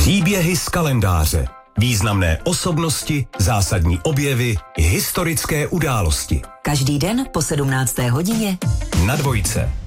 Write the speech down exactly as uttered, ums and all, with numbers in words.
Příběhy z kalendáře. Významné osobnosti, zásadní objevy, historické události. Každý den po sedmnácté hodině na Dvojce.